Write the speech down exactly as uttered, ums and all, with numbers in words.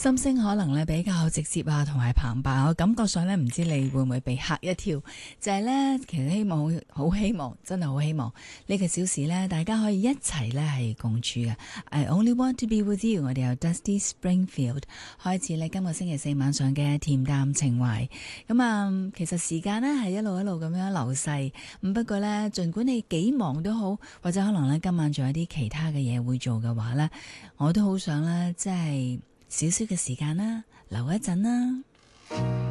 心聲可能咧比較直接啊，同埋澎湃，我感覺上咧唔知你會唔會被嚇一跳？就係、是、咧，其實希望好希望，真係好希望呢個小時咧，大家可以一齊咧係共處嘅。I only want to be with you。我哋由 Dusty Springfield 開始咧，今個星期四晚上嘅恬淡情懷。咁啊，其實時間咧係一路一路咁樣流逝。咁不過咧，儘管你幾忙都好，或者可能咧今晚仲有啲其他嘅嘢會做嘅話咧，我都好想咧，即係少少嘅時間啦，留一陣啦。